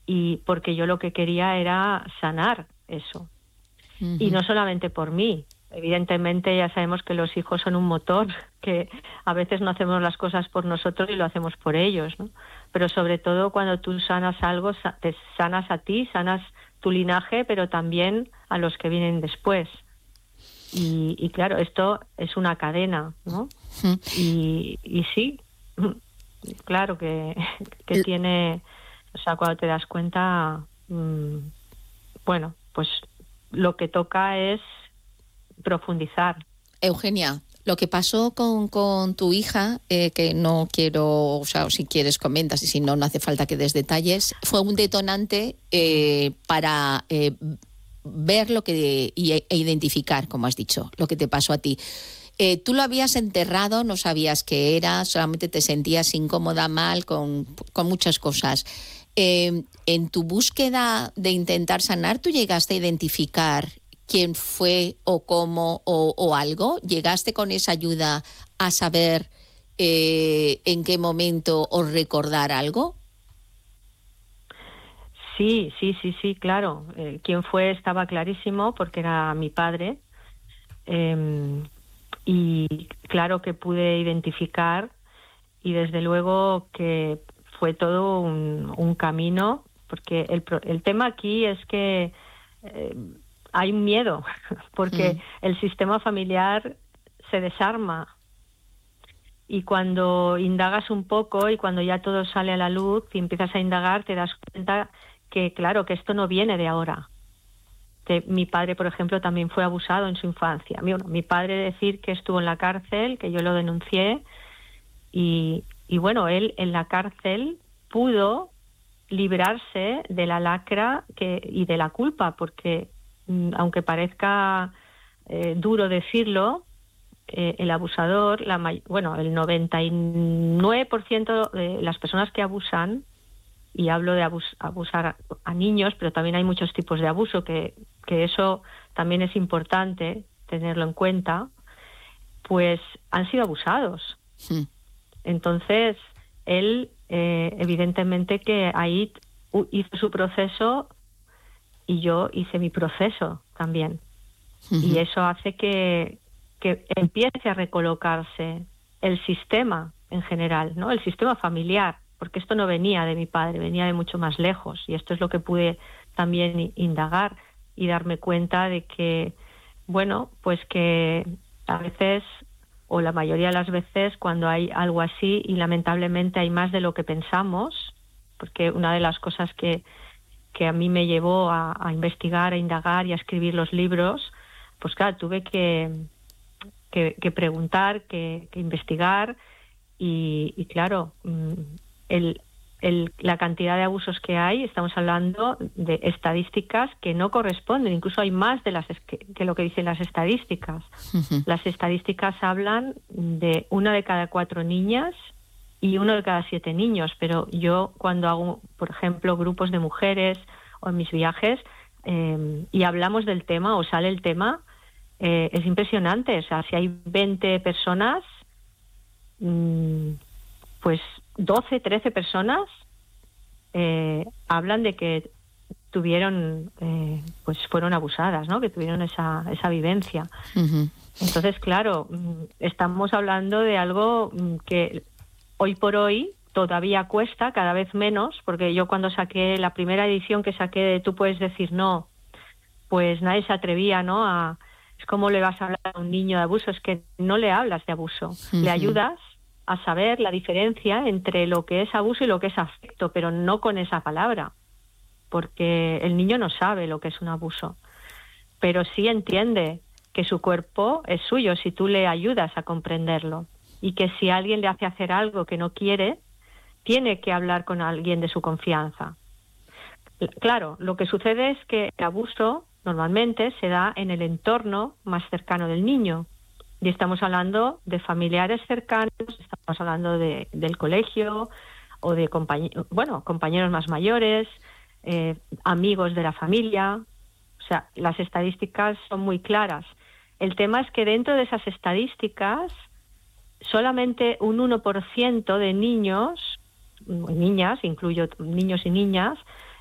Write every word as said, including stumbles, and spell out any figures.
y porque yo lo que quería era sanar eso. Uh-huh. Y no solamente por mí. Evidentemente ya sabemos que los hijos son un motor, que a veces no hacemos las cosas por nosotros y lo hacemos por ellos, ¿no? Pero sobre todo cuando tú sanas algo, te sanas a ti, sanas tu linaje, pero también a los que vienen después. Y, y claro, esto es una cadena, ¿no? Uh-huh. Y, y sí, claro que, que tiene, o sea, cuando te das cuenta, mmm, bueno, pues lo que toca es profundizar. Eugenia, lo que pasó con, con tu hija, eh, que no quiero, o sea, si quieres comentas y si no, no hace falta que des detalles, fue un detonante eh, para eh, ver lo que y, e identificar, como has dicho, lo que te pasó a ti. Eh, tú lo habías enterrado, no sabías qué era, solamente te sentías incómoda, mal, con, con muchas cosas. Eh, en tu búsqueda de intentar sanar, ¿tú llegaste a identificar quién fue o cómo o, o algo? ¿Llegaste con esa ayuda a saber eh, en qué momento o recordar algo? Sí, sí, sí, sí, claro. Eh, quién fue estaba clarísimo porque era mi padre. Eh, y claro que pude identificar y desde luego que fue todo un, un camino, porque el, el tema aquí es que eh, hay un miedo, porque mm. el sistema familiar se desarma y cuando indagas un poco y cuando ya todo sale a la luz y empiezas a indagar, te das cuenta que claro, que esto no viene de ahora. Que mi padre, por ejemplo, también fue abusado en su infancia. Mi, mi padre decir que estuvo en la cárcel, que yo lo denuncié, y, y bueno, él en la cárcel pudo librarse de la lacra que, y de la culpa, porque aunque parezca eh, duro decirlo, eh, el abusador, la bueno, el noventa y nueve por ciento de las personas que abusan, y hablo de abus abusar a, a niños, pero también hay muchos tipos de abuso, que, que eso también es importante tenerlo en cuenta, pues han sido abusados. Sí. Entonces, él, eh, evidentemente que ahí hizo su proceso y yo hice mi proceso también. Uh-huh. Y eso hace que, que empiece a recolocarse el sistema en general, ¿no? El sistema familiar, porque esto no venía de mi padre, venía de mucho más lejos. Y esto es lo que pude también indagar y darme cuenta de que, bueno, pues que a veces, o la mayoría de las veces, cuando hay algo así, y lamentablemente hay más de lo que pensamos, porque una de las cosas que, que a mí me llevó a, a investigar, a indagar y a escribir los libros, pues claro, tuve que, que, que preguntar, que, que investigar, y, y claro, el, el, la cantidad de abusos que hay, estamos hablando de estadísticas que no corresponden, incluso hay más de las que, que lo que dicen las estadísticas. Uh-huh. Las estadísticas hablan de una de cada cuatro niñas y uno de cada siete niños, pero yo cuando hago, por ejemplo, grupos de mujeres o en mis viajes eh, y hablamos del tema o sale el tema, eh, es impresionante. O sea, si hay veinte personas, mmm, pues doce, trece personas eh, hablan de que tuvieron, eh, pues fueron abusadas, ¿no? Que tuvieron esa, esa vivencia. Uh-huh. Entonces, claro, estamos hablando de algo que hoy por hoy todavía cuesta, cada vez menos, porque yo cuando saqué la primera edición que saqué de Tú puedes decir no, pues nadie se atrevía, ¿no? A, es como le vas a hablar a un niño de abuso, es que no le hablas de abuso, uh-huh. Le ayudas a saber la diferencia entre lo que es abuso y lo que es afecto, pero no con esa palabra, porque el niño no sabe lo que es un abuso, pero sí entiende que su cuerpo es suyo si tú le ayudas a comprenderlo, y que si alguien le hace hacer algo que no quiere, tiene que hablar con alguien de su confianza. Claro, lo que sucede es que el abuso normalmente se da en el entorno más cercano del niño. Y estamos hablando de familiares cercanos, estamos hablando de, del colegio o de compañeros, bueno, compañeros más mayores, eh, amigos de la familia. O sea, las estadísticas son muy claras. El tema es que dentro de esas estadísticas, solamente un uno por ciento de niños, niñas, incluyo niños y niñas,